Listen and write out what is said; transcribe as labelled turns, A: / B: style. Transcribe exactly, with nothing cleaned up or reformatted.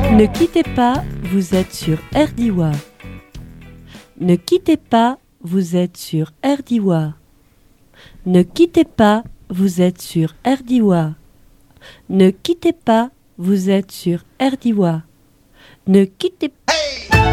A: Ne quittez pas, vous êtes sur Erdiwa. Ne quittez pas, vous êtes sur Erdiwa. Ne quittez pas, vous êtes sur Erdiwa. Ne quittez pas, vous êtes sur Erdiwa. Ne quittez pas.